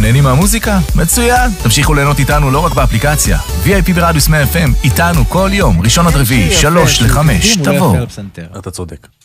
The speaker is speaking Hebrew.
נהנים מהמוזיקה? מצוין! תמשיכו ליהנות איתנו לא רק באפליקציה. VIP ברדיוס 100 FM, איתנו כל יום, ראשון עד רביעי, 3 ל-5, תבוא. אתה צודק.